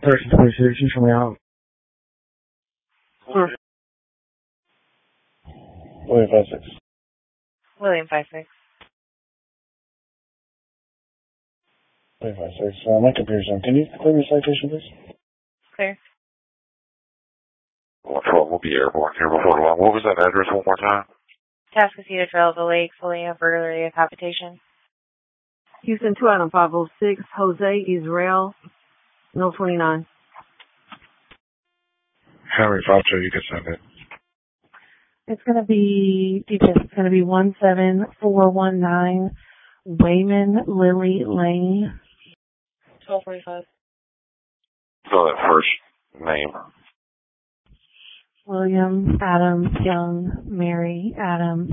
1326, you show me out. Sure. William 56. William 56. William 56. My computer's on. Can you clear me citation, please? Clear. 112 will be airborne here before long. What was that address one more time? Tascasita Trail of the Lake, fully of burglary of habitation. Houston 2 out of 506, Jose Israel, no 29. Henry 52, you can send it. It's going to be, it's going to be 17419 Wayman Lily Lane. 1245. So that first name. William Adams Young Mary Adams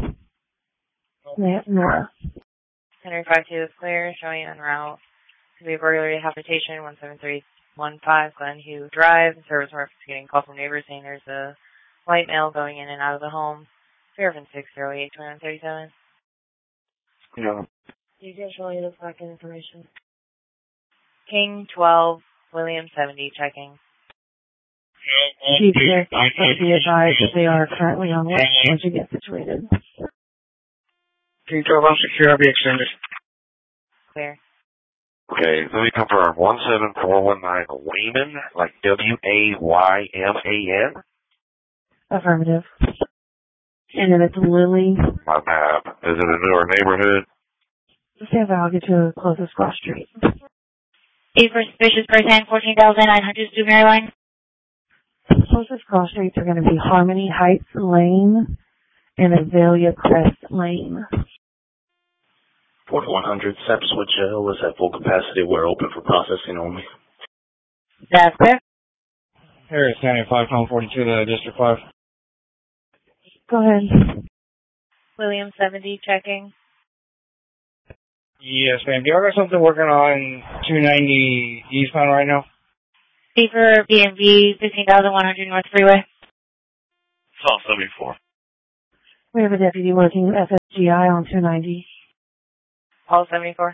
Nora. Henry 52 is clear, showing en route to be burglary of habitation, 17315 Glenhue Drive. Service workers getting call from neighbors saying there's a white male going in and out of the home. 30608-2137. Yeah. You just really the fucking information. King 12, William 70, checking. Chief Dick also be advised that they are currently on watch once you get situated. King 12, I'm secure. I'll be extended. Clear. Okay, let me confirm. 17419 Wayman, like Wayman? Affirmative. And then it's Lily. My map. Is it a newer neighborhood? Stand by, I'll get to the closest cross street. 8 for suspicious person, 14,900 Dewberry Line. The closest cross streets are going to be Harmony Heights Lane and Azalea Crest Lane. 4100 Sapswood Jail is at full capacity. We're open for processing only. That's clear. Harris County 5142, the District 5. Go ahead. William 70, checking. Yes, ma'am. Do y'all got something working on 290 eastbound right now? 8 for B&B, 15,100 North Freeway. Salt 74. We have a deputy working FSGI on 290. Paul 74.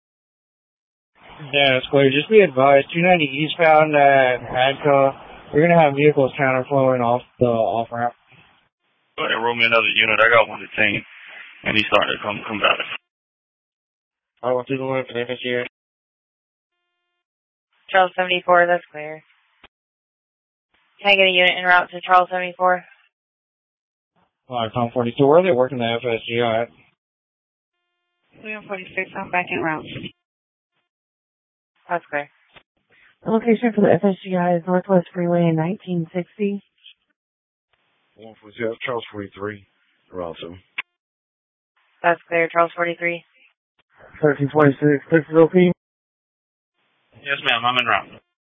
Yeah, that's clear. Just be advised, 290 eastbound at ADCA, we're going to have vehicles counterflowing off the off-ramp. Go ahead and roll me another unit. I got one detained, and he's starting to come back. I want to go in for the FSGI. Charles 74, that's clear. Can I get a unit en route to Charles 74? Tom 42, where are they working the FSGI at? William 46, I'm back en route. That's clear. The location for the FSGI is Northwest Freeway in 1960. 140, Charles 43. Around 2. That's clear. Charles 43. 1326, Texas OP. Yes, ma'am. I'm en route.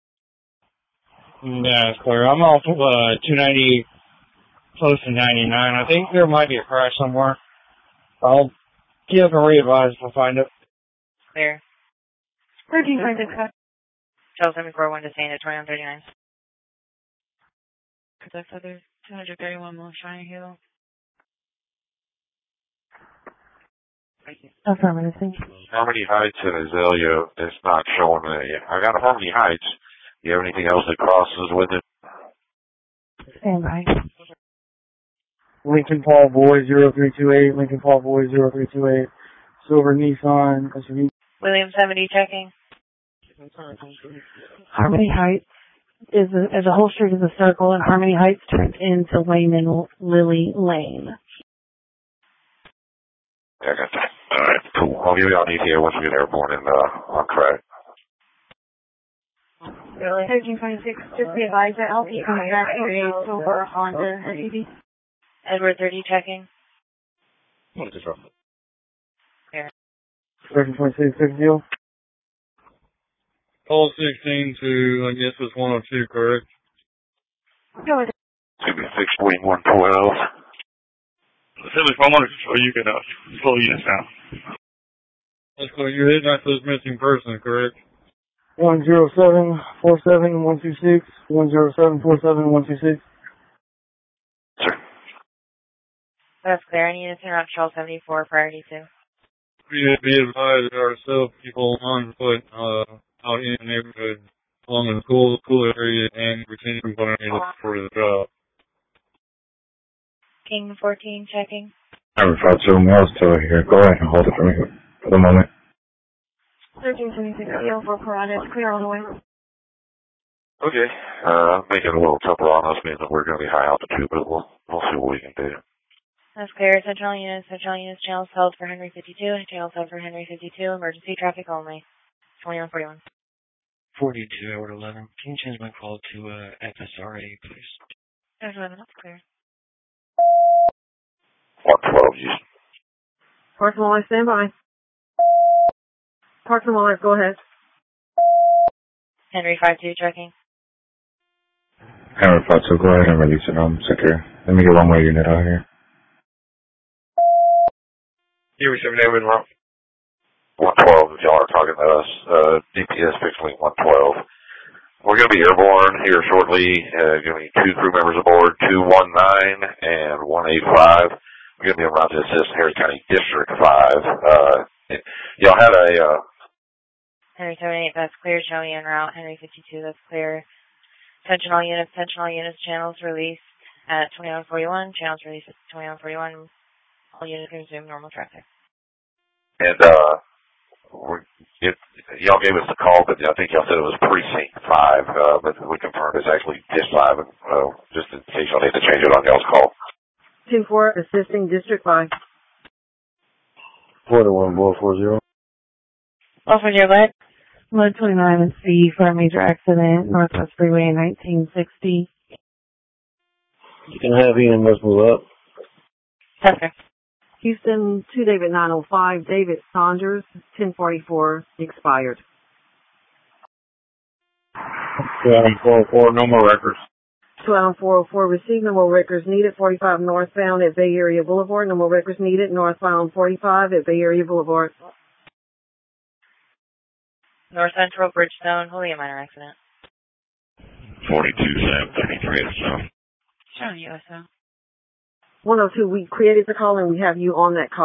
Yeah, that's clear. I'm off of 290, close to 99. I think there might be a crash somewhere. I'll keep up and re-advise if I find it. Clear. 1326. Charles 74, 1 detained at 2139. Contact other 231 Mill Shiner Hill. Affirmative, thank you. Harmony Heights and Azalea, it's not showing me. I got Harmony Heights. Do you have anything else that crosses with it? Stand by. Lincoln Paul Boy 0328, Lincoln Paul Boy 0328, Silver Nissan SUV. William 70, checking. Harmony Heights is a whole street is a circle, and Harmony Heights turns into Wayman Lily Lane. Yeah, I got that. All right, cool. I'll give you all ETA once we get airborne and on track. Really? 1326, just be advised that I'll be coming back for you over on the SUV. Edward 30, checking. What is this from? Clear. 1326, 6 deal. Call 16 to, I guess it's 102, correct? Go with it. It's going to be 64112. Simply from under control, you can slow units down. That's cool. You're hitting at this missing person, correct? 107-47126, 107-47126. Sir. That's clear. I need to turn around Charles 74, priority 2. We be advised that our salespeople on foot out in the neighborhood along in the cool area and retain component needed for the job. King 14 checking. I'm about to miles to here. Go ahead and hold it for me for the moment. 1326 for Parada. It's clear all the way. Okay. Making it a little tougher on us, means that we're going to be high altitude, but we'll see what we can do. That's clear. Central units, channels held for Henry 52, channels held for Henry 52, emergency traffic only. 2141. 42, Edward 11. Can you change my call to FSRA, please? Edward 11, that's clear. 112, Houston. Parks and Wildlife, stand by. Parks and Wildlife, go ahead. Henry 52 checking. Henry 52, go ahead and release it. Secure. Let me get one more unit out here. Here we 7 David, 112, if y'all are talking to us. DPS fixed link 112. We're going to be airborne here shortly. Going to be 2 crew members aboard, 219 and 185. We're going to be en route to assist Harris County District 5. Y'all had a... Henry 78, that's clear. Showing en route. Henry 52, that's clear. Sentinel units, channels released at 2141. Channels released at 2141. All units resume normal traffic. And, y'all gave us the call, but I think y'all said it was Precinct 5, but we confirmed it's actually District 5, just in case y'all need to change it on y'all's call. 2-4, assisting District 5. 41, 440. 140, go ahead. 129 and C for a major accident, Northwest Freeway 1960. You can have Ian, let's move up. Okay. Houston 2 David 905, David Saunders, 1044, expired. 404, no more records. 2 Adam 404, receive no more records needed, 45 northbound at Bay Area Boulevard. No more records needed, northbound 45 at Bay Area Boulevard. North Central Bridgestone, holding a minor accident. 42, Sam, 33 SO. Showing USO. 102, we created the call and we have you on that call.